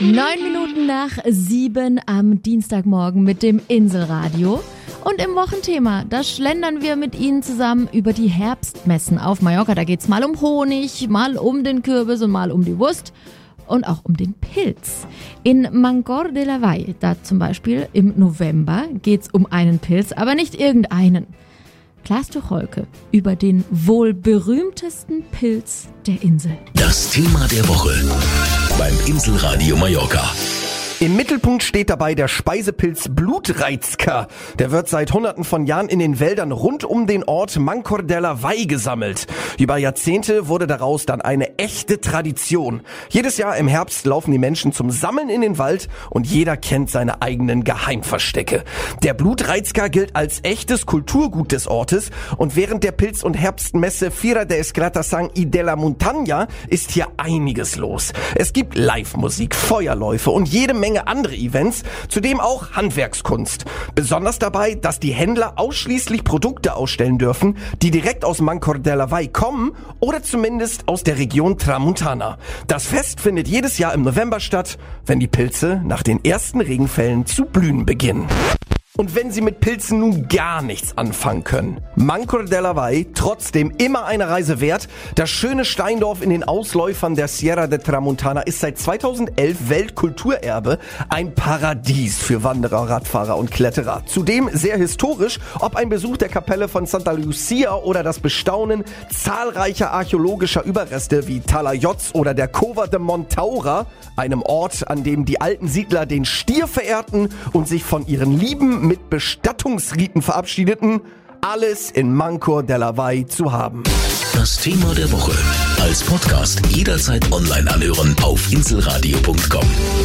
9 Minuten nach 7 am Dienstagmorgen mit dem Inselradio. Und im Wochenthema, da schlendern wir mit Ihnen zusammen über die Herbstmessen auf Mallorca. Da geht's mal um Honig, mal um den Kürbis und mal um die Wurst und auch um den Pilz. In Mancor de la Vall, da zum Beispiel im November, geht's um einen Pilz, aber nicht irgendeinen. Klaas Tucholke über den wohl berühmtesten Pilz der Insel. Das Thema der Woche beim Inselradio Mallorca. Im Mittelpunkt steht dabei der Speisepilz Blutreizker. Der wird seit Hunderten von Jahren in den Wäldern rund um den Ort Mancor de la Vall gesammelt. Über Jahrzehnte wurde daraus dann eine echte Tradition. Jedes Jahr im Herbst laufen die Menschen zum Sammeln in den Wald und jeder kennt seine eigenen Geheimverstecke. Der Blutreizker gilt als echtes Kulturgut des Ortes und während der Pilz- und Herbstmesse Fira de Escratasang y de la Montaña ist hier einiges los. Es gibt Live-Musik, Feuerläufe und jede Menge andere Events, zudem auch Handwerkskunst. Besonders dabei, dass die Händler ausschließlich Produkte ausstellen dürfen, die direkt aus Mancor de la Vall kommen oder zumindest aus der Region Tramuntana. Das Fest findet jedes Jahr im November statt, wenn die Pilze nach den ersten Regenfällen zu blühen beginnen. Und wenn Sie mit Pilzen nun gar nichts anfangen können, Mancor de la Vall trotzdem immer eine Reise wert. Das schöne Steindorf in den Ausläufern der Sierra de Tramuntana ist seit 2011 Weltkulturerbe, ein Paradies für Wanderer, Radfahrer und Kletterer. Zudem sehr historisch, ob ein Besuch der Kapelle von Santa Lucia oder das Bestaunen zahlreicher archäologischer Überreste wie Talayots oder der Cova de Montaura, einem Ort, an dem die alten Siedler den Stier verehrten und sich von ihren Lieben mit Bestattungsriten verabschiedeten, alles in Mancor de la Vall zu haben. Das Thema der Woche als Podcast jederzeit online anhören auf inselradio.com.